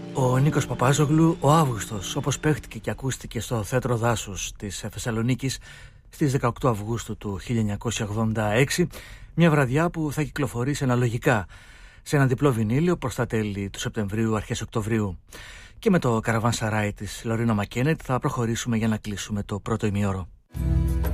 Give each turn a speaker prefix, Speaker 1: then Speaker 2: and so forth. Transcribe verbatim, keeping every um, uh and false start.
Speaker 1: Ο Νίκος Παπάζογλου, ο Αύγουστος, όπως παίχτηκε και ακούστηκε στο Θέατρο Δάσους της Θεσσαλονίκης στις δεκαοκτώ Αυγούστου του χίλια εννιακόσια ογδόντα έξι, μια βραδιά που θα κυκλοφορήσει αναλογικά σε ένα διπλό βινίλιο προς τα τέλη του Σεπτεμβρίου, αρχές Οκτωβρίου. Και με το Καραβάν Σαράι της Λορίνα Μακένετ θα προχωρήσουμε για να κλείσουμε το πρώτο ημιώρο.